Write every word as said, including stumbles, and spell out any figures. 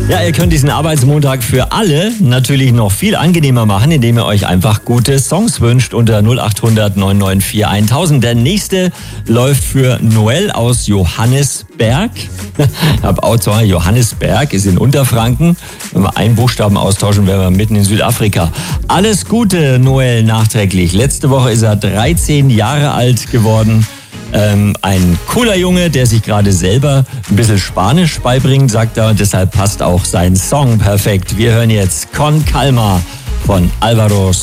Ja, ihr könnt diesen Arbeitsmontag für alle natürlich noch viel angenehmer machen, indem ihr euch einfach gute Songs wünscht unter null acht hundert neun neun vier tausend. Der nächste läuft für Noel aus Johannisberg. Ich habe Autor Johannisberg, ist in Unterfranken. Wenn wir einen Buchstaben austauschen, wären wir mitten in Südafrika. Alles Gute, Noel, nachträglich. Letzte Woche ist er dreizehn Jahre alt geworden. Ähm, ein cooler Junge, der sich gerade selber ein bisschen Spanisch beibringt, sagt er, und deshalb passt auch sein Song perfekt. Wir hören jetzt Con Calma von Alvaro